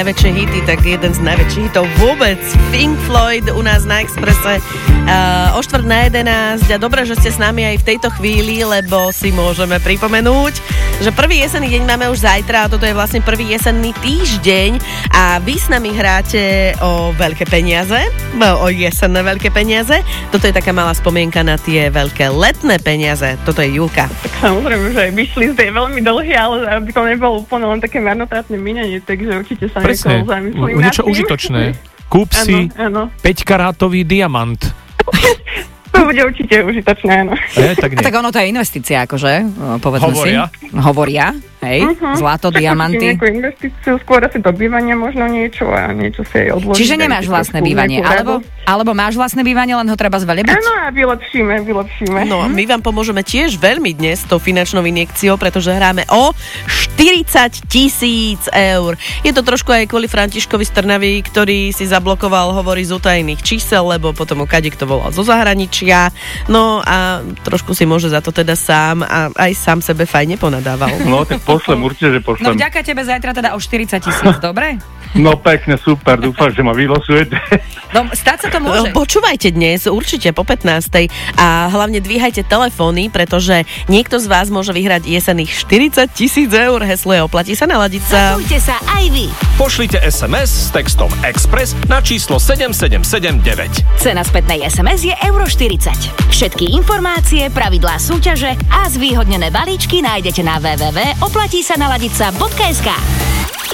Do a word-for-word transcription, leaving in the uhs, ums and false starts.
najväčšie hity, tak jeden z najväčších hitov vôbec, Pink Floyd u nás na Expresse uh, o štvrť na jedenásť a dobré, že ste s nami aj v tejto chvíli, lebo si môžeme pripomenúť, že prvý jesenný deň máme už zajtra a toto je vlastne prvý jesenný týždeň a vy s nami hráte o veľké peniaze, o jesenné veľké peniaze, toto je taká malá spomienka na tie veľké letné peniaze, toto je Julka. Tak samozrejme, že vyšli je veľmi dlhý, ale aby to nebolo úplne len také marnotratné minenie, takže určite sa presne, niečo užitočné. Kúp si päť karátový diamant. To bude určite užitočné, áno. E, tak a tak ono to je investícia, akože, povedzme Hovoria. si. Hovoria. Hej, uh-huh. Zlato, tak diamanty. Nejakú investíciu, skôr asi do bývania možno niečo a niečo si aj odložiť. Čiže nemáš vlastné bývanie, alebo, alebo máš vlastné bývanie, len ho treba zvelebiť? Áno, a vylepšíme, vylepšíme. No, my vám pomôžeme tiež veľmi dnes s tou finančnou injekciou, pretože hráme o štyridsať tisíc eur. Je to trošku aj kvôli Františkovi z Trnavy, ktorý si zablokoval hovory z utajených čísel, lebo potom ho kadekto volal zo zahraničia. No a trošku si môže za to teda sám a aj sám sebe fajne ponadával. No, tak pošlem, určite, že pošlem. No vďaka tebe zajtra teda o štyridsať tisíc, dobre? No pekne, super, dúfam, že ma vylosujete. No, stať sa to môže. Počúvajte dnes, určite po pätnástej a hlavne dvíhajte telefóny, pretože niekto z vás môže vyhrať jesenných štyridsať tisíc eur. Heslo je oplatí sa, naladiť sa. Zapojte sa aj vy. Pošlite es em es s textom Express na číslo sedem sedem sedem deväť. Cena spätnej es em es je euro štyridsať. Všetky informácie, pravidlá súťaže a zvýhodnené balíčky nájdete na w w w bodka oplatí sa naladiť sa bodka es ká.